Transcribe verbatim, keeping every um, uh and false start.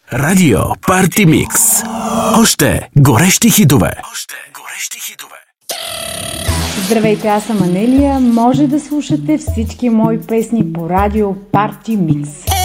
Радио Парти Микс. Още горещи хитове. Още горещи хитове. Здравейте, аз съм Анелия. Може да слушате всички мои песни по радио Парти Микс.